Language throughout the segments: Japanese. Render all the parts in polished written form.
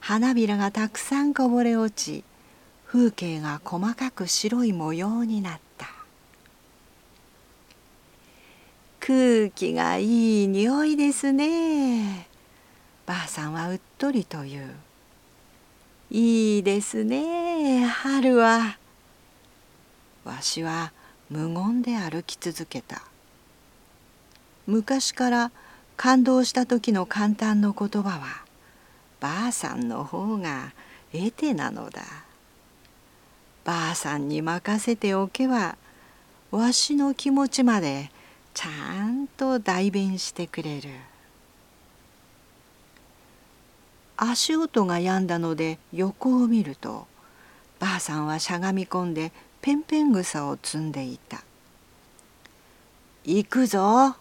花びらがたくさんこぼれ落ち、風景が細かく白い模様になった。空気がいい匂いですね。ばあさんはうっとりと言う。いいですね、春は。わしは無言で歩き続けた。昔から感動した時の簡単の言葉は、ばあさんの方が得手なのだ。ばあさんに任せておけば、わしの気持ちまでちゃんと代弁してくれる。足音が止んだので横を見ると、ばあさんはしゃがみ込んでペンペン草を摘んでいた。行くぞ。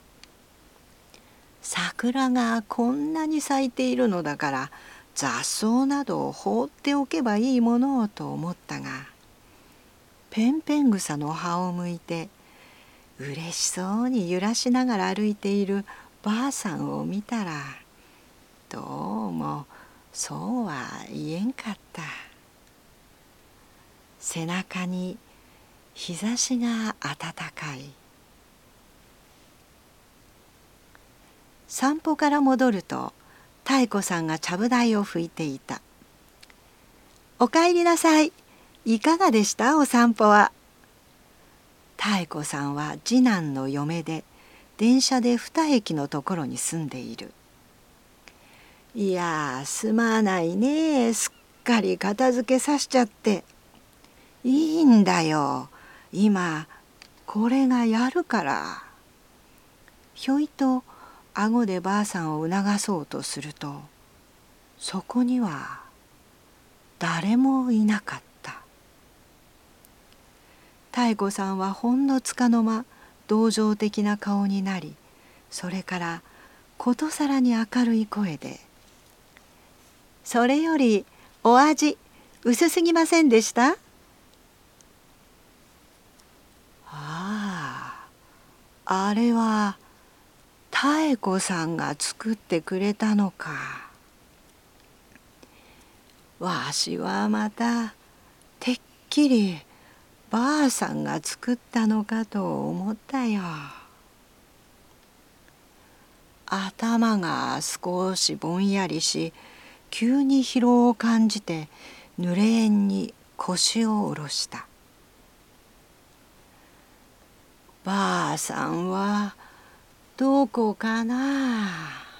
桜がこんなに咲いているのだから、雑草などを放っておけばいいものをと思ったが、ペンペン草の葉を向いて嬉しそうに揺らしながら歩いているばあさんを見たら、どうもそうは言えんかった。背中に日差しが暖かい。散歩から戻ると、妙子さんがちゃぶ台を拭いていた。おかえりなさい。いかがでしたお散歩は。妙子さんは次男の嫁で、電車で2駅のところに住んでいる。いやすまないね、すっかり片付けさしちゃって。いいんだよ、今これがやるから。ひょいと顎でばあさんを促そうとすると、そこには誰もいなかった。妙子さんはほんのつかの間同情的な顔になり、それからことさらに明るい声で、それよりお味薄すぎませんでした？ああ、あれは妙子さんが作ってくれたのか。わしはまたてっきりばあさんが作ったのかと思ったよ。頭が少しぼんやりし、急に疲労を感じて濡れ縁に腰を下ろした。ばあさんはどこかな。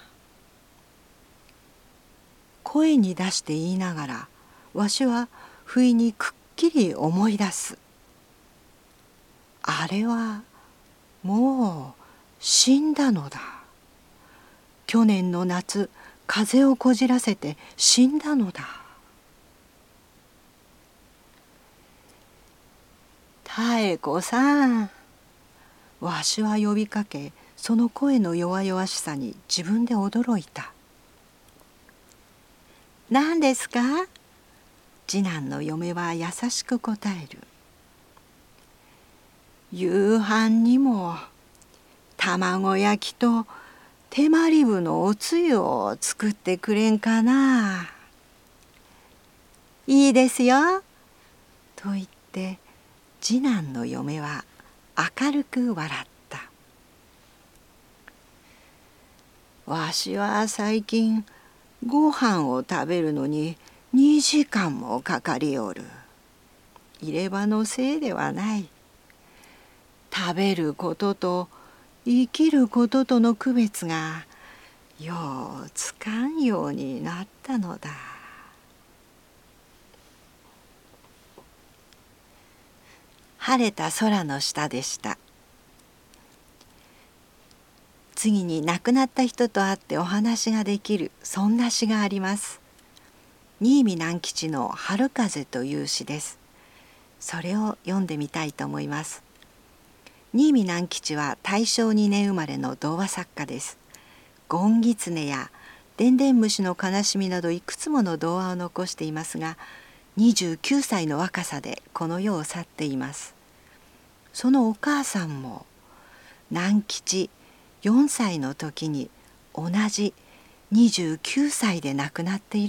声に出して言いながら、わしは不意にくっきり思い出す。あれはもう死んだのだ。去年の夏、風邪をこじらせて死んだのだ。妙子さん。わしは呼びかけ、その声の弱々しさに自分で驚いた。何ですか？次男の嫁は優しく答える。夕飯にも卵焼きと手まりぶのおつゆを作ってくれんかな。いいですよ。と言って次男の嫁は明るく笑った。わしは最近ご飯を食べるのに2時間もかかりおる。入れ歯のせいではない。食べることと生きることとの区別がようつかんようになったのだ。晴れた空の下でした。次に亡くなった人と会ってお話ができる、そんな詩があります。新見南吉の春風という詩です。それを読んでみたいと思います。新見南吉は大正2年生まれの童話作家です。ゴンギツネやでんでん虫の悲しみなどいくつもの童話を残していますが、29歳の若さでこの世を去っています。そのお母さんも南吉4歳の時に同じ29歳で亡くなっている